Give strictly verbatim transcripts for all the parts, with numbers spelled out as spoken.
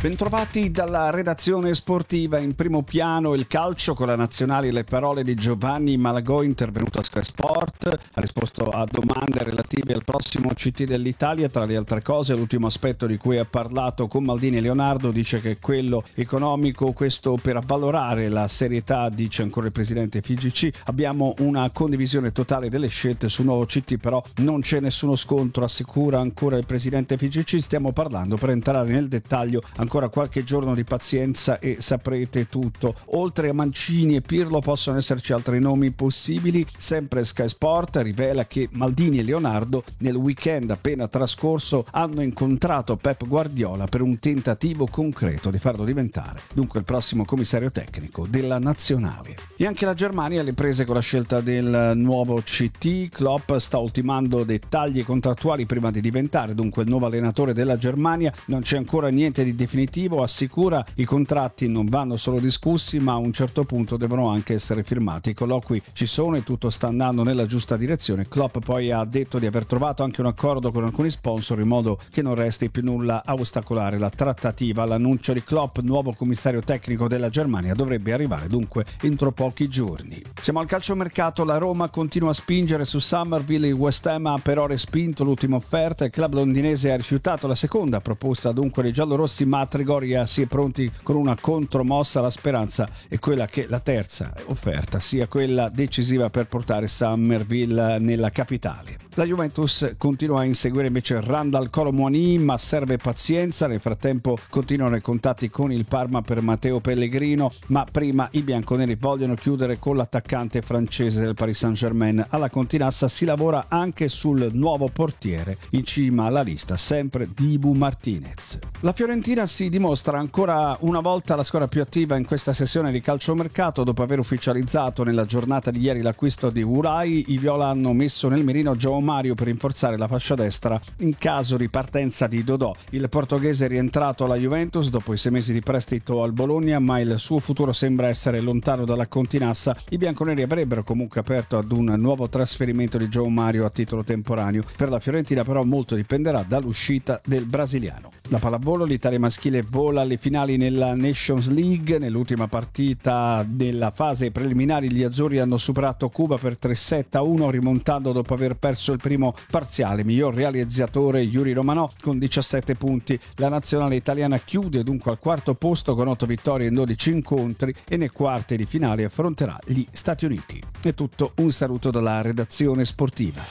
Bentrovati dalla redazione sportiva. In primo piano il calcio con la nazionale e le parole di Giovanni Malagò, intervenuto a Sky Sport. Ha risposto a domande relative al prossimo C T dell'Italia. Tra le altre cose, l'ultimo aspetto di cui ha parlato con Maldini e Leonardo dice che quello economico, questo per avvalorare la serietà, dice ancora il presidente F I G C. Abbiamo una condivisione totale delle scelte sul nuovo C T, però non c'è nessuno scontro, assicura ancora il presidente F I G C. Stiamo parlando, per entrare nel dettaglio, ancora qualche giorno di pazienza e saprete tutto. Oltre a Mancini e Pirlo possono esserci altri nomi possibili. Sempre Sky Sport rivela che Maldini e Leonardo nel weekend appena trascorso hanno incontrato Pep Guardiola per un tentativo concreto di farlo diventare dunque il prossimo commissario tecnico della nazionale. E anche la Germania alle prese con la scelta del nuovo C T. Klopp sta ultimando dettagli contrattuali prima di diventare dunque il nuovo allenatore della Germania. Non c'è ancora niente di definitivo, assicura. I contratti non vanno solo discussi, ma a un certo punto devono anche essere firmati. I colloqui ci sono e tutto sta andando nella giusta direzione. Klopp poi ha detto di aver trovato anche un accordo con alcuni sponsor in modo che non resti più nulla a ostacolare la trattativa. L'annuncio di Klopp, nuovo commissario tecnico della Germania, dovrebbe arrivare dunque entro pochi giorni. Siamo al calciomercato. La Roma continua a spingere su Summerville. Il West Ham ha però respinto l'ultima offerta. Il club londinese ha rifiutato la seconda proposta dunque dei giallorossi, ma a Trigoria si è pronti con una contromossa. La speranza è quella che la terza offerta sia quella decisiva per portare Summerville nella capitale. La Juventus continua a inseguire invece Randal Kolo Muani, ma serve pazienza. Nel frattempo continuano i contatti con il Parma per Matteo Pellegrino, ma prima i bianconeri vogliono chiudere con l'attaccante francese del Paris Saint-Germain. Alla Continassa si lavora anche sul nuovo portiere, in cima alla lista sempre Dibu Martinez. La Fiorentina si dimostra ancora una volta la squadra più attiva in questa sessione di calciomercato. Dopo aver ufficializzato nella giornata di ieri l'acquisto di Urai, i viola hanno messo nel mirino João Mario per rinforzare la fascia destra in caso di partenza di Dodò. Il portoghese è rientrato alla Juventus dopo i sei mesi di prestito al Bologna, ma il suo futuro sembra essere lontano dalla Continassa. I bianconeri avrebbero comunque aperto ad un nuovo trasferimento di João Mario a titolo temporaneo. Per la Fiorentina però molto dipenderà dall'uscita del brasiliano. La pallavolo, l'Italia maschile vola alle finali nella Nations League. Nell'ultima partita della fase preliminari gli azzurri hanno superato Cuba per tre sette a uno, rimontando dopo aver perso il primo parziale. Miglior realizzatore Yuri Romanò con diciassette punti. La nazionale italiana chiude dunque al quarto posto con otto vittorie in dodici incontri e nei quarti di finale affronterà gli Stati Uniti. È tutto, un saluto dalla redazione sportiva.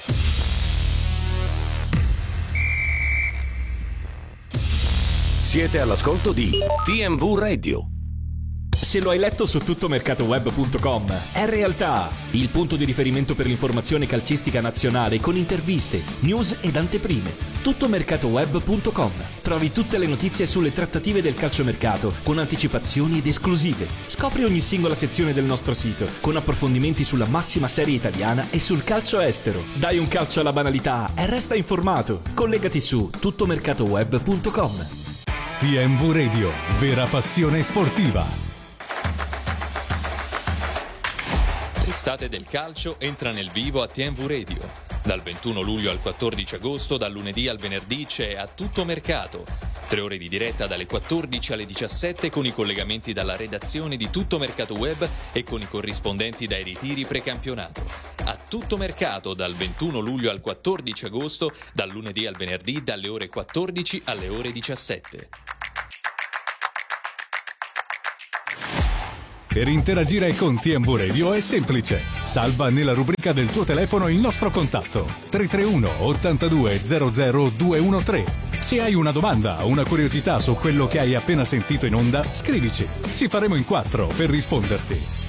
Siete all'ascolto di T M V Radio. Se lo hai letto su tuttomercatoweb punto com, è realtà. Il punto di riferimento per l'informazione calcistica nazionale con interviste, news ed anteprime. tuttomercatoweb punto com. Trovi tutte le notizie sulle trattative del calciomercato con anticipazioni ed esclusive. Scopri ogni singola sezione del nostro sito con approfondimenti sulla massima serie italiana e sul calcio estero. Dai un calcio alla banalità e resta informato. Collegati su tuttomercatoweb punto com. T M V Radio, vera passione sportiva. L'estate del calcio entra nel vivo a T M V Radio. Dal ventuno luglio al quattordici agosto, dal lunedì al venerdì c'è A Tutto Mercato. Tre ore di diretta dalle quattordici alle diciassette con i collegamenti dalla redazione di Tutto Mercato Web e con i corrispondenti dai ritiri precampionato. A Tutto Mercato dal ventuno luglio al quattordici agosto, dal lunedì al venerdì dalle ore quattordici alle ore diciassette. Per interagire con T M V Radio è semplice. Salva nella rubrica del tuo telefono il nostro contatto tre tre uno ottantadue zero zero due uno tre. Se hai una domanda o una curiosità su quello che hai appena sentito in onda, scrivici. Ci faremo in quattro per risponderti.